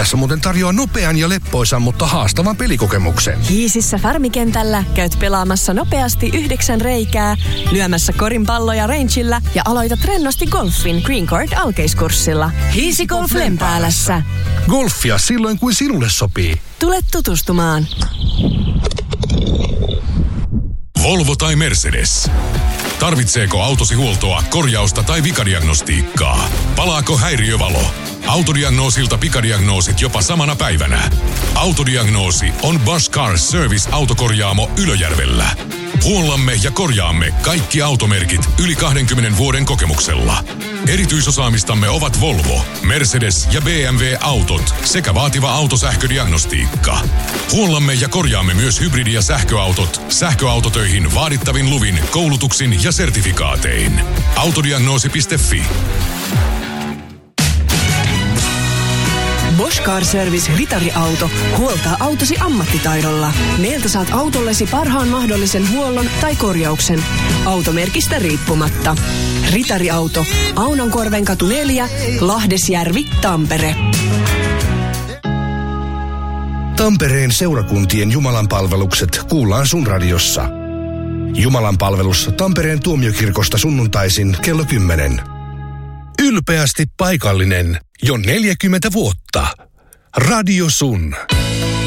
tässä muuten tarjoaa nopean ja leppoisan, mutta haastavan pelikokemuksen. Hiisissä Farmikentällä käyt pelaamassa nopeasti 9 reikää, lyömässä korinpalloja rangeillä ja aloitat rennosti golfin Green Court alkeiskurssilla. Hiisi Golf Lempäälässä. Golfia silloin, kun sinulle sopii. Tule tutustumaan. Volvo tai Mercedes. Tarvitseeko autosi huoltoa, korjausta tai vikadiagnostiikkaa? Palaako häiriövalo? Autodiagnoosilta pikadiagnoosit jopa samana päivänä. Autodiagnoosi on Bosch Car Service autokorjaamo Ylöjärvellä. Huollamme ja korjaamme kaikki automerkit yli 20 vuoden kokemuksella. Erityisosaamistamme ovat Volvo, Mercedes ja BMW-autot sekä vaativa autosähködiagnostiikka. Huollamme ja korjaamme myös hybridi- ja sähköautot sähköautotöihin vaadittavin luvin, koulutuksin ja sertifikaatein. Autodiagnoosi.fi. Bosch Car Service Ritariauto huoltaa autosi ammattitaidolla. Meiltä saat autollesi parhaan mahdollisen huollon tai korjauksen. Automerkistä riippumatta. Ritariauto. Aunonkorvenkatu 4, Lahdesjärvi, Tampere. Tampereen seurakuntien jumalanpalvelukset kuullaan sun radiossa. Jumalanpalvelus Tampereen tuomiokirkosta sunnuntaisin kello 10. Ylpeästi paikallinen jo 40 vuotta. Radio Sun.